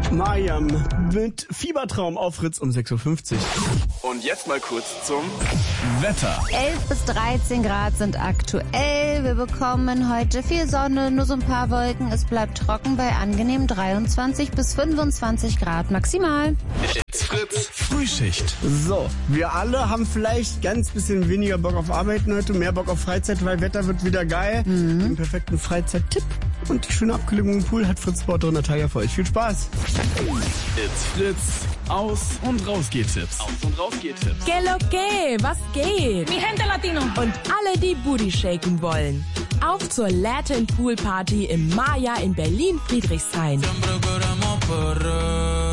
Mariam mit Fiebertraum auf Fritz um 6.50 Uhr. Und jetzt mal kurz zum Wetter. 11 bis 13 Grad sind aktuell. Wir bekommen heute viel Sonne, nur so ein paar Wolken. Es bleibt trocken bei angenehm 23 bis 25 Grad maximal. It's Fritz Frühschicht. So, wir alle haben vielleicht ganz bisschen weniger Bock auf Arbeiten heute, mehr Bock auf Freizeit, weil Wetter wird wieder geil. Den perfekten Freizeittipp und die schöne Abkühlung im Pool hat Fritz-Sportler Natalia für euch. Viel Spaß! It's Fritz. Aus- und Rausgeht-Tipps. Que lo que, was geht? Mi gente latino. Und alle, die Booty shaken wollen. Auf zur Latin Pool Party im Maya in Berlin-Friedrichshain. Siempre queremos perreo.